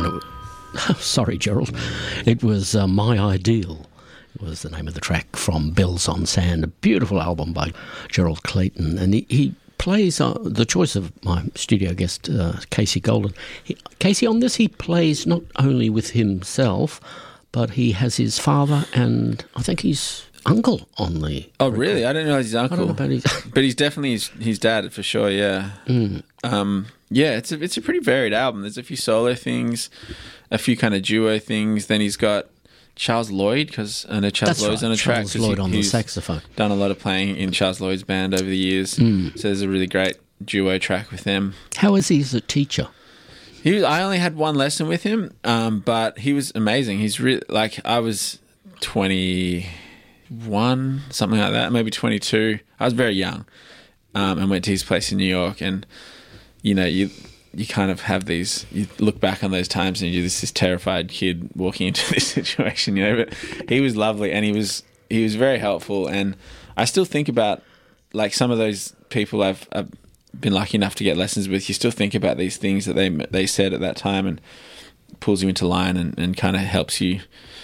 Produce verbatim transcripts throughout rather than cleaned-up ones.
it was, sorry, Gerald. It was uh, My Ideal. Was the name of the track from Bells on Sand, a beautiful album by Gerald Clayton. And he, he plays, uh, the choice of my studio guest, uh, Casey Golden. He, Casey, on this, he plays not only with himself, but he has his father and I think his uncle on the... Oh, record. Really? I didn't know his uncle. I don't know about his... But he's definitely his, his dad, for sure, yeah. Mm. Um, yeah, it's a, it's a pretty varied album. There's a few solo things, a few kind of duo things. Then he's got Charles Lloyd, because I know Charles That's Lloyd's right. on a track. Charles Lloyd he, on the saxophone. Done a lot of playing in Charles Lloyd's band over the years. Mm. So there's a really great duo track with them. How is he as a teacher? He was, I only had one lesson with him, um, but he was amazing. He's really, like, I was twenty-one, something like that, maybe twenty-two. I was very young, um, and went to his place in New York, and, you know, you... you kind of have these, you look back on those times and you're this, this terrified kid walking into this situation, you know, but he was lovely and he was, he was very helpful. And I still think about, like, some of those people I've, I've been lucky enough to get lessons with, you still think about these things that they they said at that time and pulls you into line and, and kind of helps you,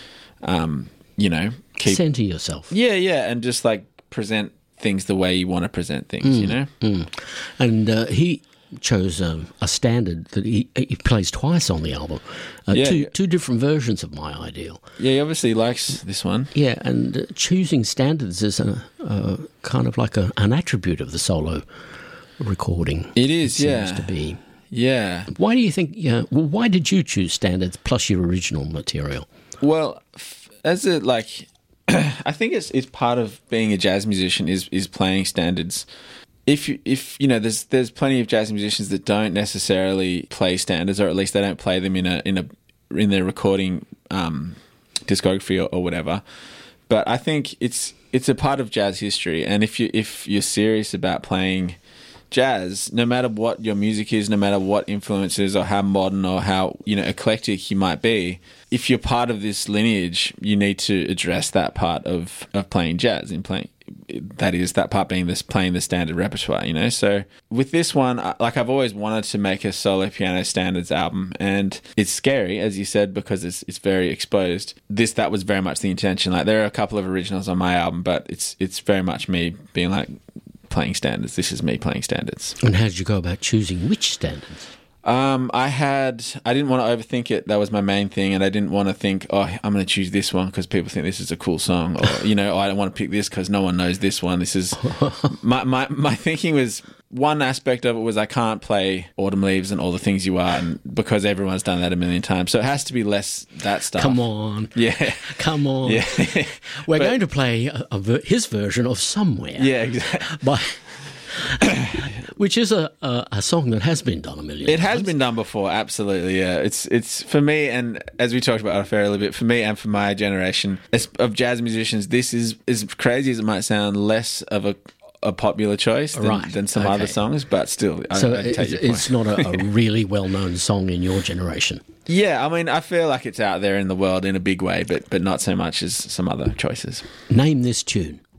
um, you know, keep... center yourself. Yeah, yeah, and just, like, present things the way you want to present things, mm, you know? Mm. And uh, he... chose um, a standard that he, he plays twice on the album. Uh, yeah, two, yeah. two different versions of My Ideal. Yeah, he obviously likes this one. Yeah, and uh, choosing standards is a, uh, kind of like a, an attribute of the solo recording. It is, it yeah. seems to be. Yeah. Why do you think, yeah, well, why did you choose standards plus your original material? Well, f- as a, like, I think it's it's part of being a jazz musician is is playing standards. If you, if you know, there's there's plenty of jazz musicians that don't necessarily play standards, or at least they don't play them in a in a in their recording um, discography or, or whatever. But I think it's it's a part of jazz history, and if you if you're serious about playing jazz, no matter what your music is, no matter what influences or how modern or how, you know, eclectic you might be, if you're part of this lineage, you need to address that part of, of playing jazz and playing. That is, that part being this playing the standard repertoire, you know. So with this one, like, I've always wanted to make a solo piano standards album, and it's scary, as you said, because it's it's very exposed. This that was very much the intention. Like, there are a couple of originals on my album, but it's it's very much me being like playing standards. This is me playing standards. And how did you go about choosing which standards? Um, I had, I didn't want to overthink it. That was my main thing. And I didn't want to think, oh, I'm going to choose this one because people think this is a cool song. Or, you know, oh, I don't want to pick this because no one knows this one. This is, my, my, my thinking was, one aspect of it was I can't play Autumn Leaves and All the Things You Are, and because everyone's done that a million times. So it has to be less that stuff. Come on. Yeah. Come on. Yeah. We're But- going to play a, a, ver- his version of Somewhere. Yeah, exactly. By, which is a, a, a song that has been done a million It times. has been done before, absolutely. Yeah, it's it's for me, and as we talked about off air a little bit, for me and for my generation as, of jazz musicians, this is as crazy as it might sound, less of a a popular choice than, Right, than some okay. other songs, but still, I, So I take it's, your point. it's not a, a really well-known song in your generation. Yeah, I mean, I feel like it's out there in the world in a big way, but but not so much as some other choices. Name this tune.